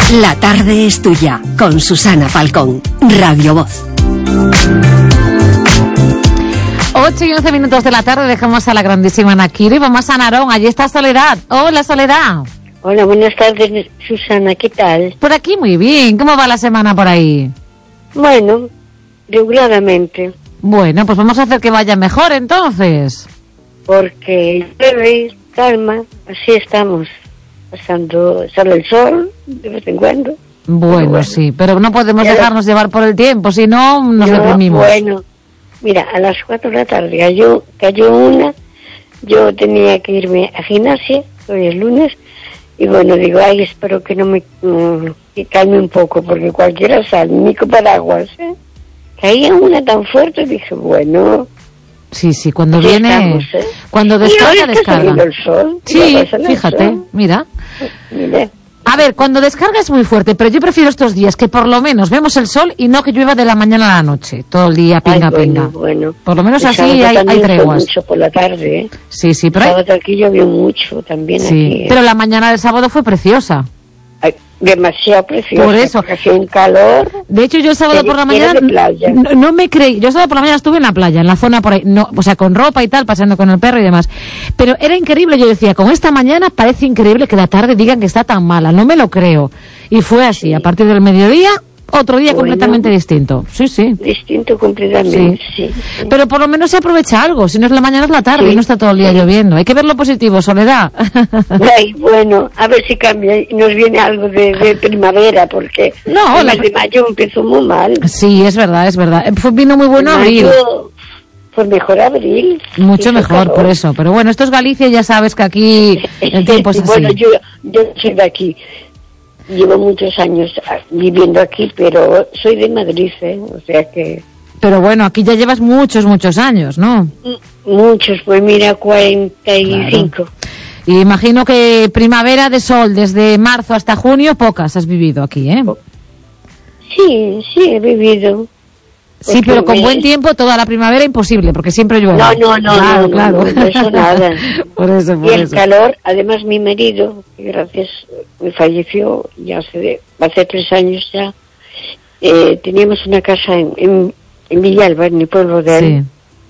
La tarde es tuya, con Susana Falcón, Radio Voz. 8 y 11 minutos de la tarde, dejamos a la grandísima Nakiri y vamos a Narón. Allí está Soledad. Hola, Soledad. Hola, buenas tardes, Susana, ¿qué tal? Por aquí muy bien. ¿Cómo va la semana por ahí? Bueno, regularmente. Bueno, pues vamos a hacer que vaya mejor entonces. Porque llueve, calma, así estamos. Sale el sol de vez en cuando. Bueno, sí, pero no podemos dejarnos llevar por el tiempo, si no nos deprimimos. Bueno, mira, a las 4 de la tarde cayó una, yo tenía que irme a gimnasia, hoy es lunes, y bueno, digo, ay, espero que no me que calme un poco, porque cualquiera sale, ni con paraguas, ¿eh? Caía una tan fuerte, dije, bueno... Sí, cuando viene... Estamos, ¿eh? Cuando descarga, descarga. El sol, sí, fíjate, mira. A ver, cuando descarga es muy fuerte, pero yo prefiero estos días que por lo menos vemos el sol y no que llueva de la mañana a la noche, todo el día, pinga. Bueno. Por lo menos así hay treguas. Mucho por la tarde, ¿eh? Sí, pero... El sábado aquí llovió mucho también. Sí, aquí, ¿eh? Pero la mañana del sábado fue preciosa. Demasiado precioso. Por eso. Hacía un calor. De hecho, yo el sábado por la mañana no me creí. Yo el sábado por la mañana estuve en la playa, en la zona por ahí, no, o sea, con ropa y tal, paseando con el perro y demás. Pero era increíble, yo decía, con esta mañana parece increíble que la tarde digan que está tan mala, no me lo creo. Y fue así, a partir del mediodía, otro día completamente distinto. Sí. Distinto completamente, sí. Pero por lo menos se aprovecha algo, si no es la mañana es la tarde y no está todo el día lloviendo. Hay que ver lo positivo, Soledad. Ay, bueno, a ver si cambia y nos viene algo de primavera, porque el mes de mayo empezó muy mal. Sí, es verdad. Vino muy bueno abril. Pues mejor abril. Mucho mejor, calor. Por eso. Pero bueno, esto es Galicia, ya sabes que aquí el tiempo es así. Bueno, yo soy de aquí. Llevo muchos años viviendo aquí, pero soy de Madrid, o sea que... Pero bueno, aquí ya llevas muchos años, ¿no? Muchos, pues mira, 45. Claro. Y imagino que primavera de sol desde marzo hasta junio, pocas has vivido aquí, ¿eh? Sí, he vivido. Sí, pero con buen tiempo toda la primavera imposible, porque siempre llueve. No, claro. No, eso nada. Por eso. El calor, además mi marido, que gracias, me falleció ya hace 3 años ya, teníamos una casa en Villalba, en mi pueblo de él,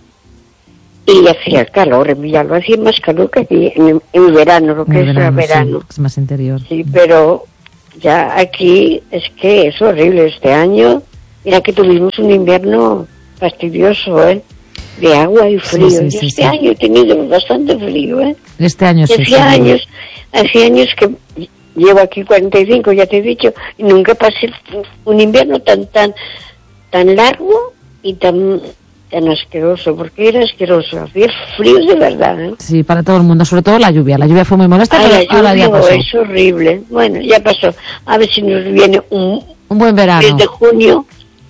y hacía calor en Villalba, hacía más calor que aquí en verano, lo que es verano. Sí, es más interior. Sí, pero ya aquí es que es horrible este año. Mira que tuvimos un invierno fastidioso, de agua y frío. Sí, este año he tenido bastante frío, Este año sí. Hace años que llevo aquí 45, ya te he dicho, y nunca pasé un invierno tan largo y tan asqueroso, porque era asqueroso, hacía frío de verdad, Sí, para todo el mundo, sobre todo la lluvia fue muy molesta, pero ahora ya pasó. Es horrible, bueno, ya pasó. A ver si nos viene un buen verano. Desde junio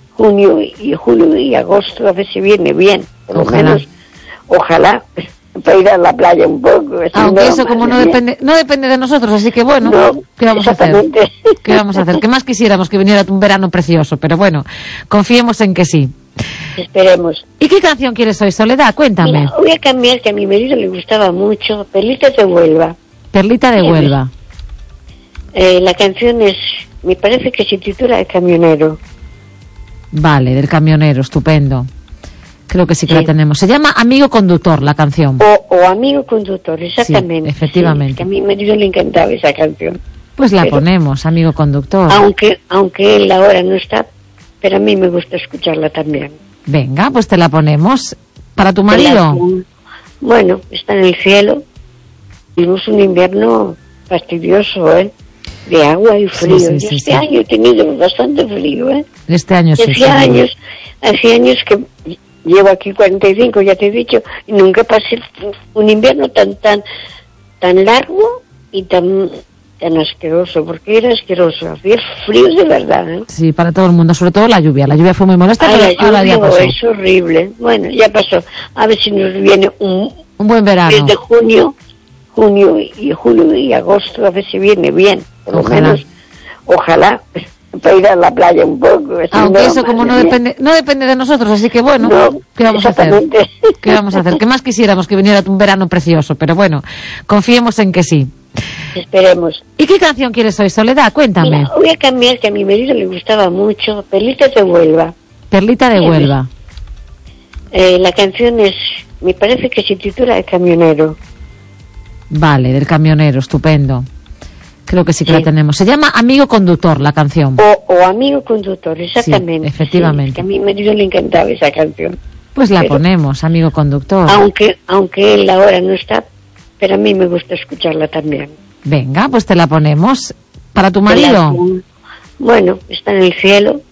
y julio y agosto, a ver si viene bien, por lo menos, ojalá, para ir a la playa un poco. Aunque eso como no depende de nosotros, así que bueno, ¿qué vamos a hacer? ¿Qué vamos a hacer? ¿Qué más quisiéramos que viniera un verano precioso? Pero bueno, confiemos en que sí. Esperemos. ¿Y qué canción quieres hoy, Soledad? Cuéntame. Mira, voy a cambiar, que a mi marido le gustaba mucho, Perlita de Huelva. Perlita de Huelva. La canción me parece que se titula El Camionero. Vale, del camionero, estupendo. Creo que sí que la tenemos. Se llama Amigo Conductor, la canción. O Amigo Conductor, exactamente. Sí, efectivamente. Sí, que a mi marido le encantaba esa canción. Pues la ponemos, Amigo Conductor. Aunque él ahora no está, pero a mí me gusta escucharla también. Venga, pues te la ponemos. ¿Para tu marido? Bueno, está en el cielo. Tuvimos un invierno fastidioso, de agua y frío. Este año he tenido bastante frío, Este año sí. Hace años que llevo aquí 45, ya te he dicho, y nunca pasé un invierno tan largo y tan asqueroso, porque era asqueroso, hacía frío de verdad, Sí, para todo el mundo, sobre todo la lluvia fue muy molesta, pero ahora ya pasó. Es horrible, bueno, ya pasó. A ver si nos viene un buen verano. Desde junio y julio y agosto, a ver si viene bien, por lo menos, ojalá, para ir a la playa un poco. Aunque eso como no depende de nosotros, así que bueno, ¿qué vamos a hacer? ¿Qué vamos a hacer? ¿Qué más quisiéramos que viniera un verano precioso? Pero bueno, confiemos en que sí. Esperemos. ¿Y qué canción quieres hoy, Soledad? Cuéntame. Mira, voy a cambiar, que a mi marido le gustaba mucho, Perlitas de Huelva. Perlita de Huelva. La canción me parece que se titula El Camionero. Vale, del Camionero, estupendo. Creo que sí que la tenemos. Se llama Amigo Conductor, la canción. O Amigo Conductor, exactamente. Sí, efectivamente. Sí, que a mi marido le encantaba esa canción. Pues la ponemos, Amigo Conductor. Aunque él ahora no está, pero a mí me gusta escucharla también. Venga, pues te la ponemos. ¿Para tu marido? Bueno, está en el cielo.